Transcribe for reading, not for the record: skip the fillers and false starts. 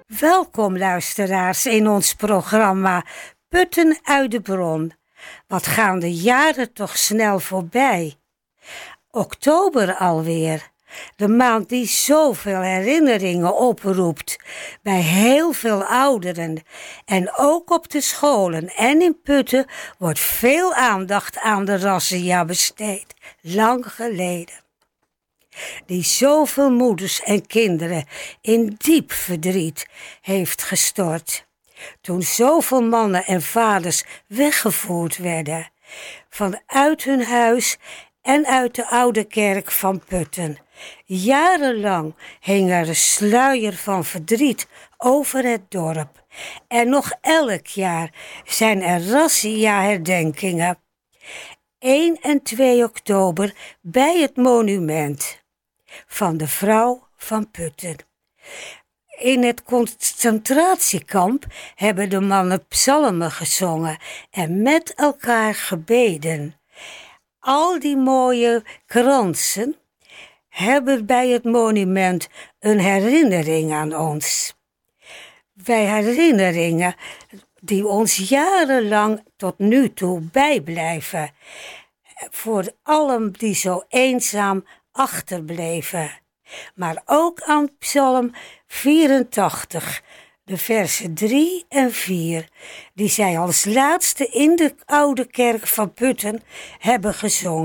Welkom luisteraars in ons programma Putten uit de bron. Wat gaan de jaren toch snel voorbij. Oktober alweer. De maand die zoveel herinneringen oproept bij heel veel ouderen. En ook op de scholen en in Putten wordt veel aandacht aan de razzia besteed. Lang geleden. Die zoveel moeders en kinderen in diep verdriet heeft gestort. Toen zoveel mannen en vaders weggevoerd werden, vanuit hun huis en uit de oude kerk van Putten. Jarenlang hing er een sluier van verdriet over het dorp. En nog elk jaar zijn er razzia-herdenkingen. 1 en 2 oktober bij het monument van de vrouw van Putten. In het concentratiekamp hebben de mannen psalmen gezongen en met elkaar gebeden. Al die mooie kransen hebben bij het monument een herinnering aan ons. Wij herinneringen die ons jarenlang tot nu toe bijblijven. Voor allen die zo eenzaam achterbleven. Maar ook aan Psalm 84, de versen 3 en 4, die zij als laatste in de oude kerk van Putten hebben gezongen.